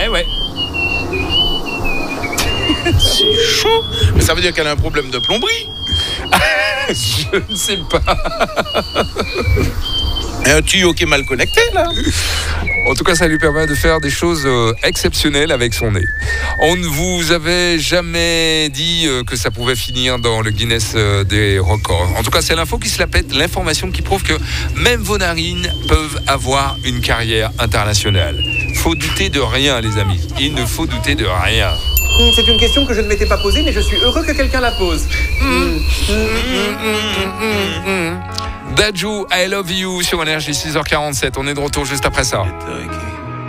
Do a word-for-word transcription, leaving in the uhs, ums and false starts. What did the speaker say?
Eh ouais. C'est chaud. Mais ça veut dire qu'elle a un problème de plomberie. Je ne sais pas. Un tuyau qui est mal connecté, là. En tout cas, ça lui permet de faire des choses euh, exceptionnelles avec son nez. On ne vous avait jamais dit euh, que ça pouvait finir dans le Guinness euh, des records. En tout cas, c'est l'info qui se la pète, l'information qui prouve que même vos narines peuvent avoir une carrière internationale. Faut douter de rien, les amis. Il ne faut douter de rien. C'est une question que je ne m'étais pas posée, mais je suis heureux que quelqu'un la pose. Mmh. Dadju, I love you sur Énergie six heures quarante-sept. On est de retour juste après ça.